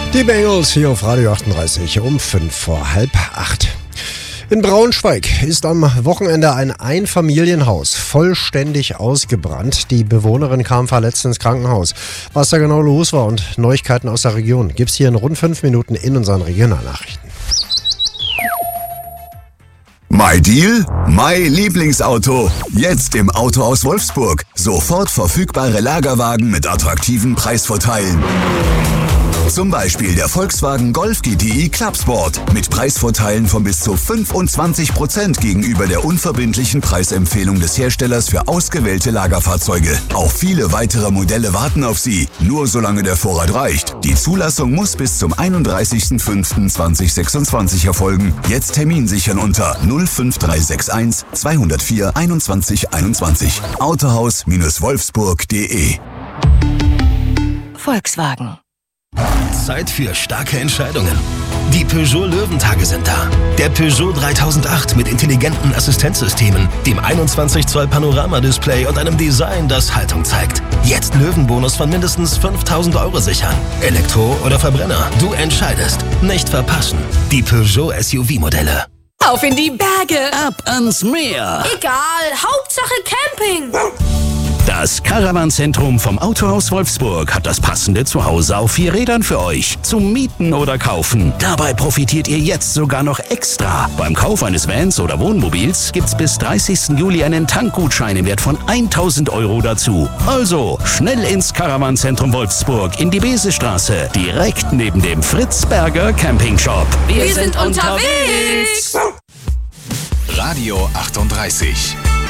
Die Bengals hier auf Radio 38 um 7:05. In Braunschweig ist am Wochenende ein Einfamilienhaus vollständig ausgebrannt. Die Bewohnerin kam verletzt ins Krankenhaus. Was da genau los war und Neuigkeiten aus der Region gibt's hier in rund 5 Minuten in unseren Regionalnachrichten. My Deal, My Lieblingsauto. Jetzt im Autohaus Wolfsburg. Sofort verfügbare Lagerwagen mit attraktiven Preisvorteilen. Zum Beispiel der Volkswagen Golf GTI Clubsport mit Preisvorteilen von bis zu 25% gegenüber der unverbindlichen Preisempfehlung des Herstellers für ausgewählte Lagerfahrzeuge. Auch viele weitere Modelle warten auf Sie, nur solange der Vorrat reicht. Die Zulassung muss bis zum 31.05.2026 erfolgen. Jetzt Termin sichern unter 05361 204 21 21. Autohaus-wolfsburg.de. Volkswagen. Zeit für starke Entscheidungen. Die Peugeot Löwentage sind da. Der Peugeot 3008 mit intelligenten Assistenzsystemen, dem 21 Zoll Panorama-Display und einem Design, das Haltung zeigt. Jetzt Löwenbonus von mindestens 5.000 € sichern. Elektro oder Verbrenner, du entscheidest. Nicht verpassen. Die Peugeot SUV-Modelle. Auf in die Berge! Ab ans Meer! Egal, Hauptsache Camping! Das Caravan-Zentrum vom Autohaus Wolfsburg hat das passende Zuhause auf 4 Rädern für euch. Zum Mieten oder Kaufen. Dabei profitiert ihr jetzt sogar noch extra. Beim Kauf eines Vans oder Wohnmobils gibt's bis 30. Juli einen Tankgutschein im Wert von 1.000 € dazu. Also, schnell ins Caravan-Zentrum Wolfsburg in die Besestraße. Direkt neben dem Fritz-Berger Campingshop. Wir sind unterwegs! Radio 38.